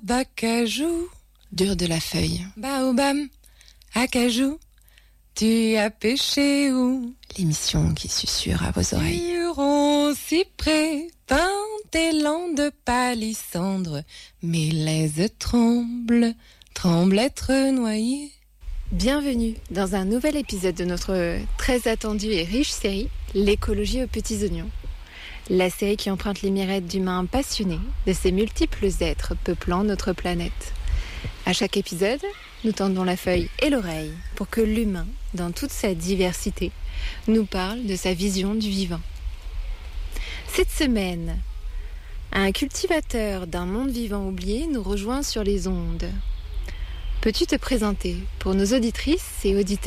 d'acajou. Dur de la feuille. Baobab, acajou, tu as pêché où? L'émission qui susurre à vos oreilles. Huron, cyprès, pin, élan de palissandre, mélèze tremble, tremble être noyé. Bienvenue dans un nouvel épisode de notre très attendue et riche série L'écologie aux petits oignons. La série qui emprunte les mirettes d'humains passionnés de ces multiples êtres peuplant notre planète. À chaque épisode, nous tendons la feuille et l'oreille pour que l'humain, dans toute sa diversité, nous parle de sa vision du vivant. Cette semaine, un cultivateur d'un monde vivant oublié nous rejoint sur les ondes. Peux-tu te présenter pour nos auditrices et auditeurs ?